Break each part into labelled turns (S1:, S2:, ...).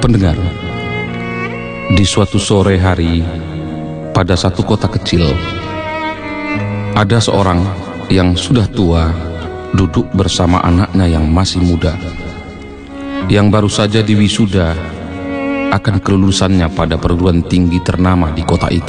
S1: Pendengar, di suatu sore hari pada satu kota kecil, ada seorang yang sudah tua duduk bersama anaknya yang masih muda, yang baru saja diwisuda akan kelulusannya pada perguruan tinggi ternama di kota itu.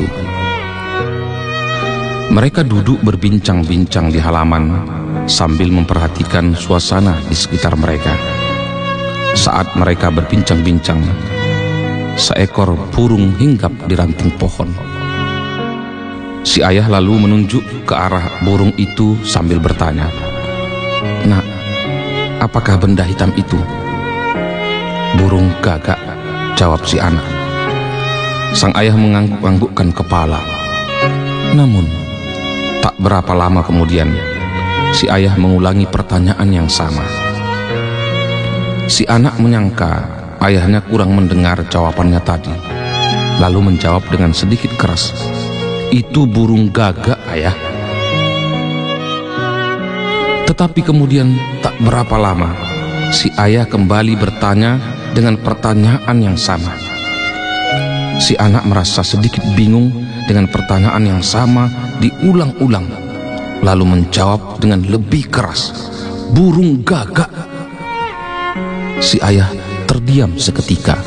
S1: Mereka duduk berbincang-bincang di halaman sambil memperhatikan suasana di sekitar mereka. Saat mereka berbincang-bincang, seekor burung hinggap di ranting pohon. Si ayah lalu menunjuk ke arah burung itu sambil bertanya, "Nak, apakah benda hitam itu?" "Burung gagak," jawab si anak. Sang ayah mengangguk-anggukkan kepala. Namun, tak berapa lama kemudian, si ayah mengulangi pertanyaan yang sama. Si anak menyangka ayahnya kurang mendengar jawabannya tadi, lalu menjawab dengan sedikit keras, "Itu burung gagak, ayah." Tetapi kemudian tak berapa lama, si ayah kembali bertanya dengan pertanyaan yang sama. Si anak merasa sedikit bingung dengan pertanyaan yang sama diulang-ulang, lalu menjawab dengan lebih keras, "Burung gagak." Si ayah terdiam seketika.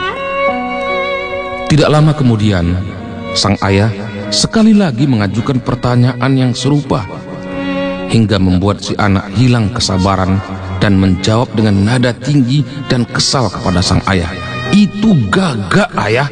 S1: Tidak lama kemudian, sang ayah sekali lagi mengajukan pertanyaan yang serupa, hingga membuat si anak hilang kesabaran dan menjawab dengan nada tinggi dan kesal kepada sang ayah, "Itu gagak, ayah."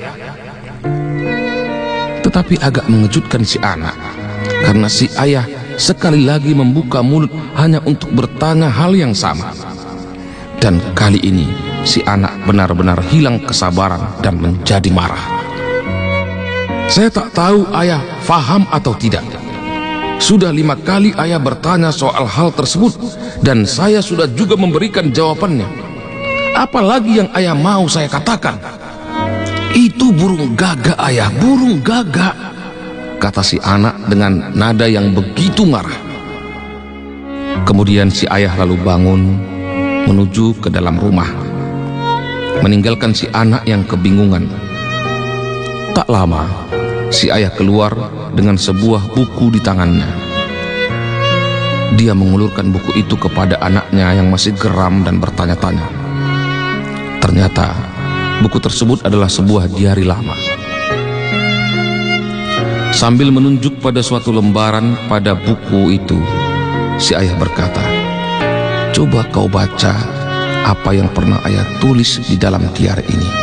S1: Tetapi agak mengejutkan si anak, karena si ayah sekali lagi membuka mulut hanya untuk bertanya hal yang sama. Dan kali ini si anak benar-benar hilang kesabaran dan menjadi marah. "Saya tak tahu ayah faham atau tidak. Sudah 5 kali ayah bertanya soal hal tersebut, dan saya sudah juga memberikan jawabannya. Apalagi yang ayah mau saya katakan?" "Itu burung gagak, ayah, burung gagak," kata si anak dengan nada yang begitu marah. Kemudian si ayah lalu bangun menuju ke dalam rumah, meninggalkan si anak yang kebingungan. Tak lama, si ayah keluar dengan sebuah buku di tangannya. Dia mengulurkan buku itu kepada anaknya yang masih geram dan bertanya-tanya. Ternyata buku tersebut adalah sebuah diari lama. Sambil menunjuk pada suatu lembaran pada buku itu, si ayah berkata, "Coba kau baca apa yang pernah ayah tulis di dalam diari ini."